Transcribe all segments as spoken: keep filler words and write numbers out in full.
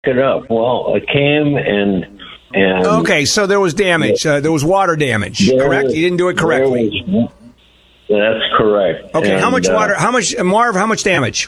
it up. Well, it came and and okay, so there was damage. Uh, there was water damage. Correct? Was, you didn't do it correctly. Was, that's correct. Okay, and, how much uh, water? How much, Marv? How much damage?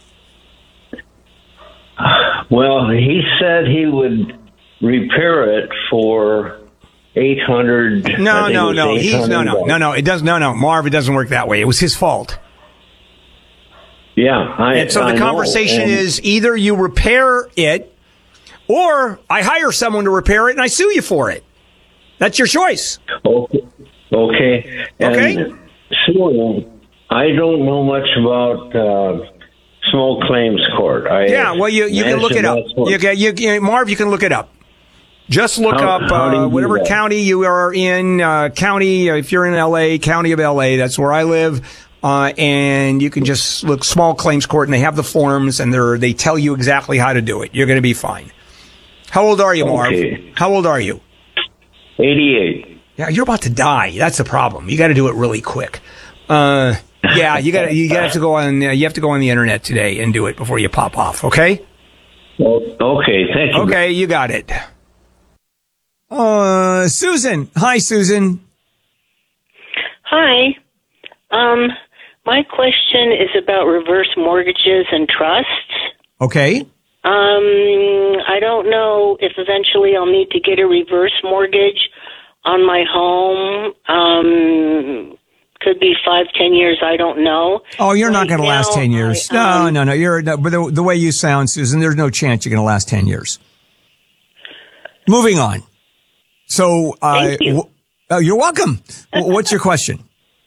Well, he said he would repair it for eight hundred. No, no, no. He's no, no, no, no. It does no, no. Marv, it doesn't work that way. It was his fault. Yeah, I. And so the I conversation and, is either you repair it, or I hire someone to repair it and I sue you for it. That's your choice. Okay. Okay. And okay. So I don't know much about uh, small claims court. I yeah. Well, you you can look it up. You can, you, you, Marv, you can look it up. Just look how, up how uh, whatever county you are in. Uh, county, uh, if you're in L A, county of L A. That's where I live. Uh, and you can just look small claims court, and they have the forms, and they they tell you exactly how to do it. You're going to be fine. How old are you, Marv? Okay. How old are you? eighty-eight. Yeah, you're about to die. That's the problem. You got to do it really quick. Uh, yeah, you got you got to have to go on. Uh, you have to go on the internet today and do it before you pop off. Okay. Okay. Thank you. Okay, you got it. Uh, Susan. Hi, Susan. Hi. Um. My question is about reverse mortgages and trusts. Okay. Um, I don't know if eventually I'll need to get a reverse mortgage on my home. Um, could be five, ten years. I don't know. Oh, you're right not going to last ten years. I, um, no, no, no. You're no, but the, the way you sound, Susan, there's no chance you're going to last ten years. Moving on. So, uh, thank you. W- oh, you're welcome. What's your question?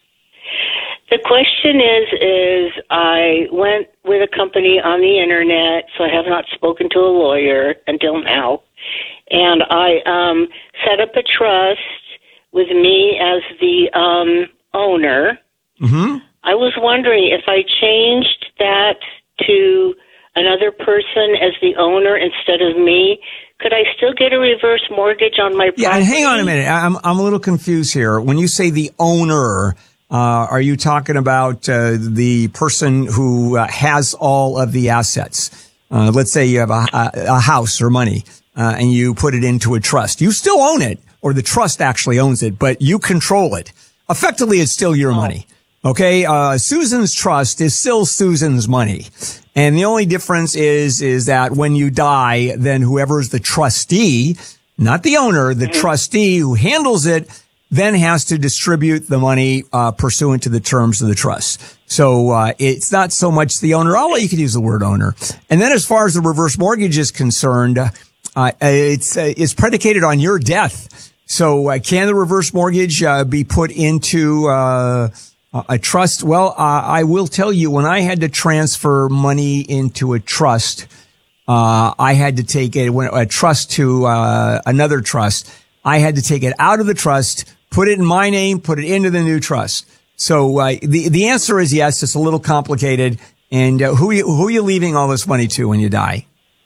The question is, is I went with a company on the internet, so I have not spoken to a lawyer until now, and I um, set up a trust with me as the um, owner. Mm-hmm. I was wondering if I changed that to another person as the owner instead of me, could I still get a reverse mortgage on my property? Yeah, and hang on a minute. I'm I'm a little confused here. When you say the owner, Uh, are you talking about uh, the person who uh, has all of the assets? Uh, let's say you have a, a, a house or money, uh, and you put it into a trust. You still own it, or the trust actually owns it, but you control it. Effectively, it's still your oh. money. Okay, uh, Susan's trust is still Susan's money. And the only difference is, is that when you die, then whoever's the trustee, not the owner, the mm-hmm. trustee who handles it, then has to distribute the money uh, pursuant to the terms of the trust. So uh, it's not so much the owner. Oh, you could use the word owner. And then as far as the reverse mortgage is concerned, uh, it's uh, it's predicated on your death. So uh, can the reverse mortgage uh, be put into uh, a trust? Well, uh, I will tell you, when I had to transfer money into a trust, uh, I had to take it, a trust to uh, another trust. I had to take it out of the trust, put it in my name, put it into the new trust. So uh, the the answer is yes. It's a little complicated. And uh, who you, who are you leaving all this money to when you die?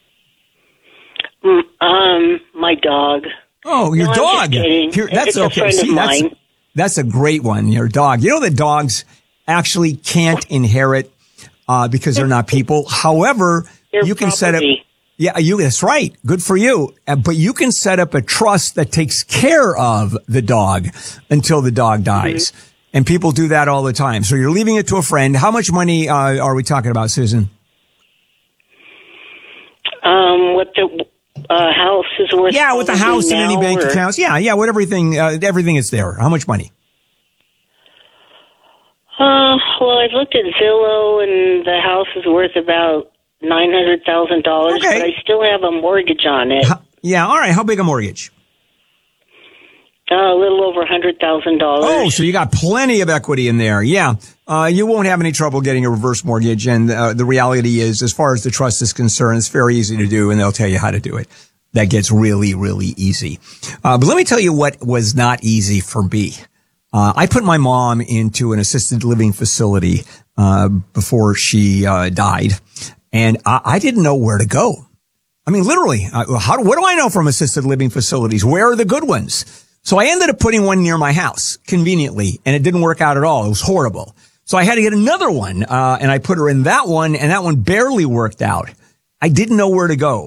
Um, my dog. Oh, your no, dog. Here, that's it's okay. A friend See, of that's mine. that's a great one. Your dog. You know that dogs actually can't inherit uh, because they're not people. However, They're you can property. set up. Yeah, you, that's right. Good for you. Uh, but you can set up a trust that takes care of the dog until the dog dies. Mm-hmm. And people do that all the time. So you're leaving it to a friend. How much money uh, are we talking about, Susan? Um, what the uh, house is worth? Yeah, with the house and any bank or? accounts. Yeah, yeah, what everything, uh, everything is there. How much money? Uh, well, I've looked at Zillow, and the house is worth about nine hundred thousand dollars, okay. but I still have a mortgage on it. How, yeah, all right. How big a mortgage? Uh, a little over one hundred thousand dollars. Oh, so you got plenty of equity in there. Yeah. Uh, you won't have any trouble getting a reverse mortgage. And uh, the reality is, as far as the trust is concerned, it's very easy to do, and they'll tell you how to do it. That gets really, really easy. Uh, but let me tell you what was not easy for me. Uh, I put my mom into an assisted living facility uh, before she uh, died. And I, I didn't know where to go. I mean, literally, uh, how, what do I know from assisted living facilities? Where are the good ones? So I ended up putting one near my house, conveniently, and it didn't work out at all. It was horrible. So I had to get another one, uh, and I put her in that one, and that one barely worked out. I didn't know where to go.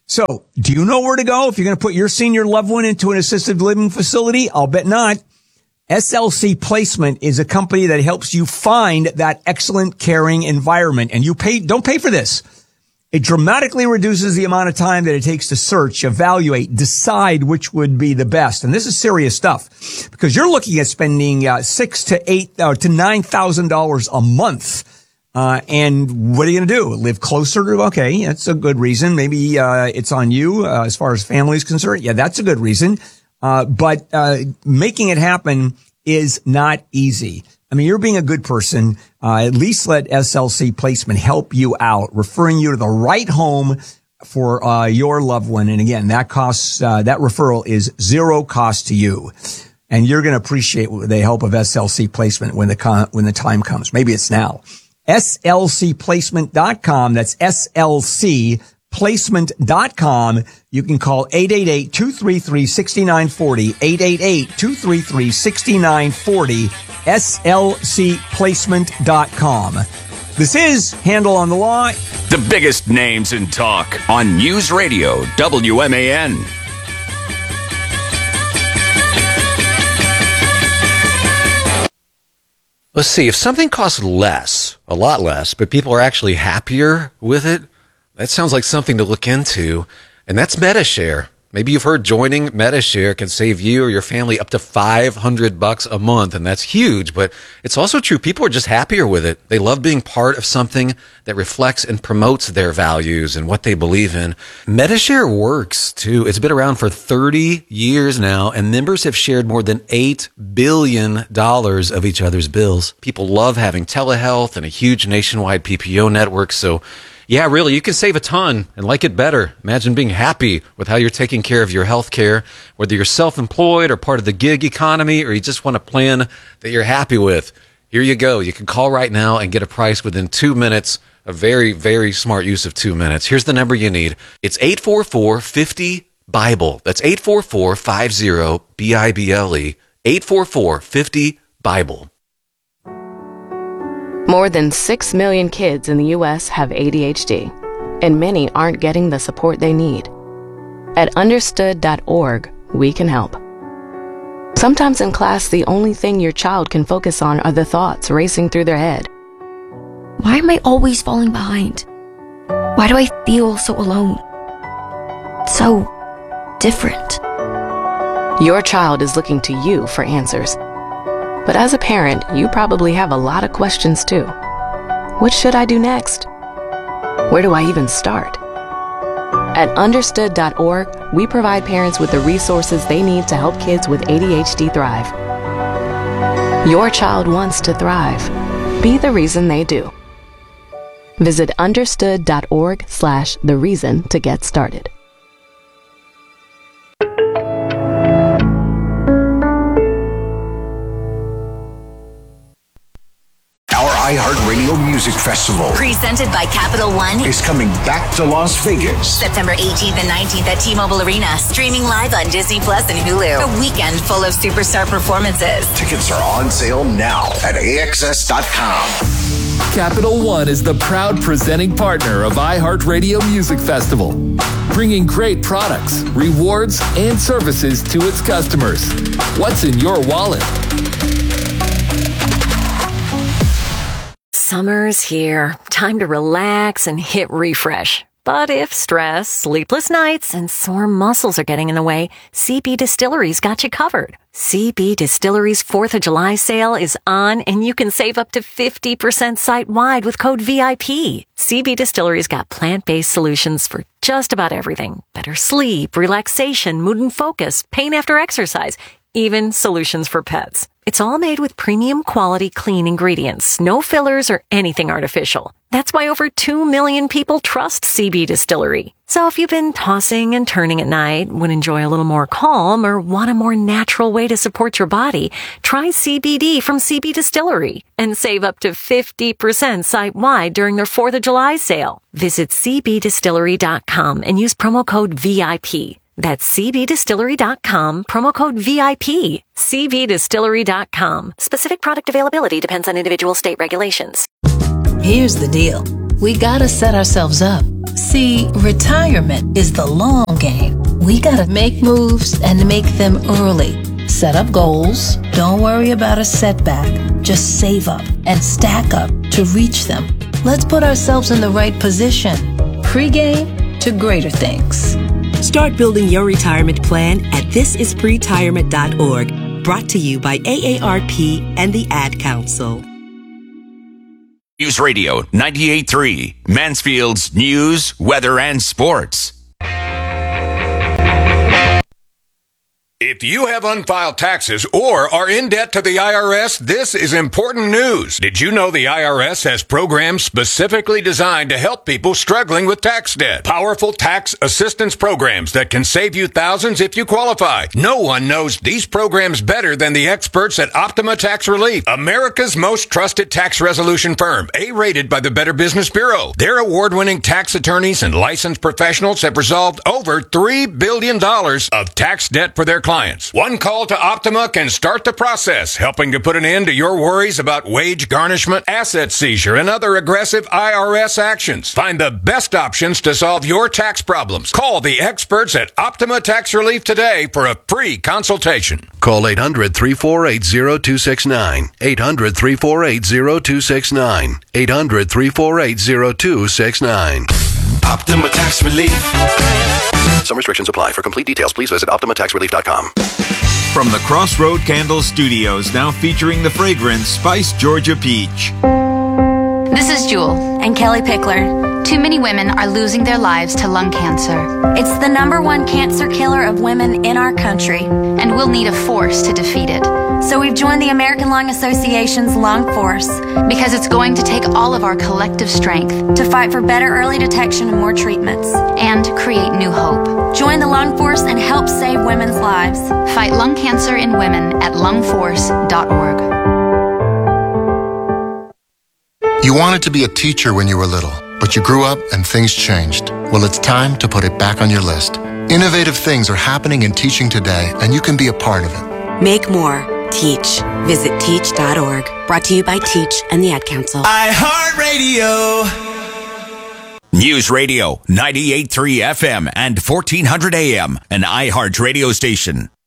So, do you know where to go if you're going to put your senior loved one into an assisted living facility? I'll bet not. S L C Placement is a company that helps you find that excellent, caring environment, and you pay, don't pay for this. It dramatically reduces the amount of time that it takes to search, evaluate, decide which would be the best. And this is serious stuff because you're looking at spending uh, six to eight uh, to nine thousand dollars a month. Uh, and what are you going to do? Live closer to? Okay, that's a good reason. Maybe uh, it's on you uh, as far as family is concerned. Yeah, that's a good reason. Uh, but uh, making it happen is not easy. I mean, you're being a good person. Uh, at least let S L C Placement help you out, referring you to the right home for uh, your loved one. And again, that costs, uh, that referral is zero cost to you. And you're going to appreciate the help of S L C Placement when the con- when the time comes. Maybe it's now. S L C placement dot com. That's S L C placement dot com. You can call eight eight eight, two three three, six nine four zero, eight eight eight, two three three, six nine four zero, S L C placement dot com. This is Handel on the Law. The biggest names in talk on News Radio W M A N. Let's see, if something costs less, a lot less, but people are actually happier with it, that sounds like something to look into, and that's MediShare. Maybe you've heard joining MediShare can save you or your family up to five hundred bucks a month, and that's huge, but it's also true. People are just happier with it. They love being part of something that reflects and promotes their values and what they believe in. MediShare works, too. It's been around for thirty years now, and members have shared more than eight billion dollars of each other's bills. People love having telehealth and a huge nationwide P P O network, so yeah, really, you can save a ton and like it better. Imagine being happy with how you're taking care of your health care, whether you're self-employed or part of the gig economy, or you just want a plan that you're happy with. Here you go. You can call right now and get a price within two minutes. A very, very smart use of two minutes. Here's the number you need. It's eight four four, five zero, BIBLE. That's eight four four, five zero, B I B L E. eight four four, five zero, BIBLE. More than six million kids in the U S have A D H D, and many aren't getting the support they need. At understood dot org, we can help. Sometimes in class, the only thing your child can focus on are the thoughts racing through their head. Why am I always falling behind? Why do I feel so alone? So different. Your child is looking to you for answers. But as a parent, you probably have a lot of questions too. What should I do next? Where do I even start? At understood dot org, we provide parents with the resources they need to help kids with A D H D thrive. Your child wants to thrive. Be the reason they do. Visit understood dot org slash the reason to get started. iHeartRadio Music Festival, presented by Capital One, is coming back to Las Vegas. September eighteenth and nineteenth at T-Mobile Arena, streaming live on Disney Plus and Hulu. A weekend full of superstar performances. Tickets are on sale now at A X S dot com. Capital One is the proud presenting partner of iHeartRadio Music Festival, bringing great products, rewards, and services to its customers. What's in your wallet? Summer's here. Time to relax and hit refresh. But if stress, sleepless nights, and sore muscles are getting in the way, C B Distillery's got you covered. C B Distillery's fourth of July sale is on, and you can save up to fifty percent site-wide with code V I P. C B Distillery's got plant-based solutions for just about everything. Better sleep, relaxation, mood and focus, pain after exercise, even solutions for pets. It's all made with premium quality clean ingredients, no fillers or anything artificial. That's why over two million people trust C B Distillery. So if you've been tossing and turning at night, would enjoy a little more calm, or want a more natural way to support your body, try C B D from C B Distillery and save up to fifty percent site-wide during their fourth of July sale. Visit C B distillery dot com and use promo code V I P. That's C B distillery dot com, promo code V I P. C B distillery dot com. Specific product availability depends on individual state regulations. Here's the deal. We gotta set ourselves up See, retirement is the long game. We gotta make moves and make them early. Set up goals. Don't worry about a setback. Just save up and stack up to reach them. Let's put ourselves in the right position. Pre-game to greater things. Start building your retirement plan at this is pretirement dot org. Brought to you by A A R P and the Ad Council. News Radio ninety-eight point three, Mansfield's news, weather, and sports. If you have unfiled taxes or are in debt to the I R S, this is important news. Did you know the I R S has programs specifically designed to help people struggling with tax debt? Powerful tax assistance programs that can save you thousands if you qualify. No one knows these programs better than the experts at Optima Tax Relief, America's most trusted tax resolution firm, A-rated by the Better Business Bureau. Their award-winning tax attorneys and licensed professionals have resolved over three billion dollars of tax debt for their clients. One call to Optima can start the process, helping to put an end to your worries about wage garnishment, asset seizure, and other aggressive I R S actions. Find the best options to solve your tax problems. Call the experts at Optima Tax Relief today for a free consultation. Call eight hundred, three four eight, zero two six nine. eight hundred, three four eight, zero two six nine. eight hundred, three four eight, zero two six nine. Optima Tax Relief. Some restrictions apply. For complete details, please visit optima tax relief dot com. From the Crossroad Candle Studios, now featuring the fragrance Spice Georgia Peach. This is Jewel and Kelly Pickler. Too many women are losing their lives to lung cancer. It's the number one cancer killer of women in our country, and we'll need a force to defeat it. So we've joined the American Lung Association's Lung Force because it's going to take all of our collective strength to fight for better early detection and more treatments and create new hope. Join the Lung Force and help save women's lives. Fight lung cancer in women at lung force dot org. You wanted to be a teacher when you were little, but you grew up and things changed. Well, it's time to put it back on your list. Innovative things are happening in teaching today, and you can be a part of it. Make more. Teach. Visit teach dot org. Brought to you by Teach and the Ad Council. iHeartRadio. News Radio ninety-eight point three F M and fourteen hundred A M, an iHeart radio station.